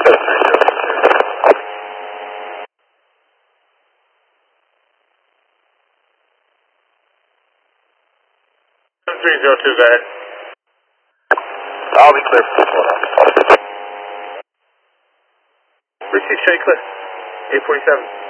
Go ahead. I'll be clear for this one. Receive Shea Cliff, 847.